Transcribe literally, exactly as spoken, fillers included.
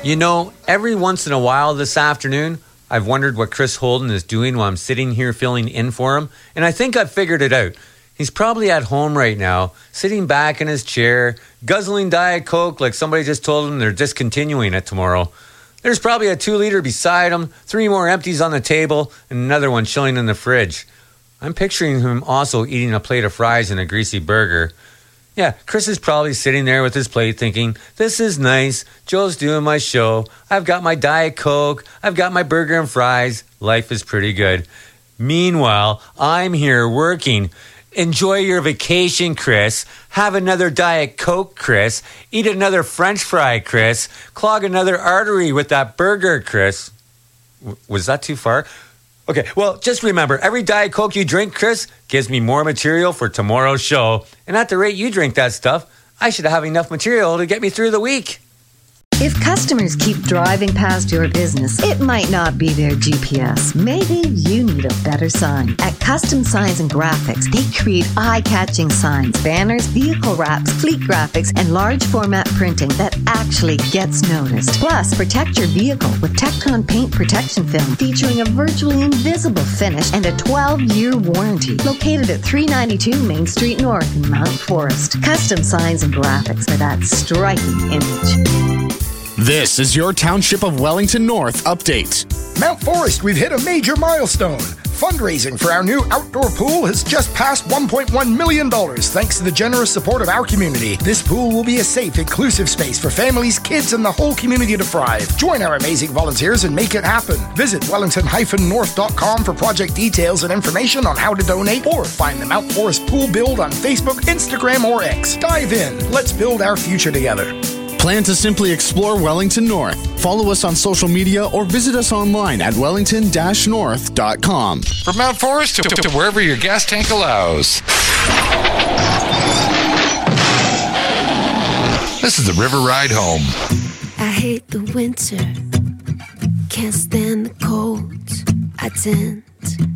You know, every once in a while this afternoon, I've wondered what Chris Holden is doing while I'm sitting here filling in for him, and I think I've figured it out. He's probably at home right now, sitting back in his chair, guzzling Diet Coke like somebody just told him they're discontinuing it tomorrow. There's probably a two-liter beside him, three more empties on the table, and another one chilling in the fridge. I'm picturing him also eating a plate of fries and a greasy burger. Yeah, Chris is probably sitting there with his plate thinking, this is nice, Joe's doing my show, I've got my Diet Coke, I've got my burger and fries, life is pretty good. Meanwhile, I'm here working. Enjoy your vacation, Chris. Have another Diet Coke, Chris. Eat another French fry, Chris. Clog another artery with that burger, Chris. W- was that too far? Okay, well, just remember, every Diet Coke you drink, Chris, gives me more material for tomorrow's show. And at the rate you drink that stuff, I should have enough material to get me through the week. If customers keep driving past your business, it might not be their G P S. Maybe you need a better sign. At Custom Signs and Graphics, they create eye-catching signs, banners, vehicle wraps, fleet graphics, and large format printing that actually gets noticed. Plus, protect your vehicle with Tecton paint protection film featuring a virtually invisible finish and a twelve-year warranty. Located at three ninety-two Main Street North in Mount Forest. Custom Signs and Graphics for that striking image. This is your Township of Wellington North update. Mount Forest, we've hit a major milestone. Fundraising for our new outdoor pool has just passed one point one million dollars thanks to the generous support of our community. This pool will be a safe, inclusive space for families, kids, and the whole community to thrive. Join our amazing volunteers and make it happen. Visit wellington dash north dot com for project details and information on how to donate, or find the Mount Forest Pool Build on Facebook, Instagram, or X. Dive in. Let's build our future together. Plan to simply explore Wellington North. Follow us on social media or visit us online at wellington dash north dot com. From Mount Forest to, to wherever your gas tank allows. This is the River Ride Home. I hate the winter. Can't stand the cold. I tend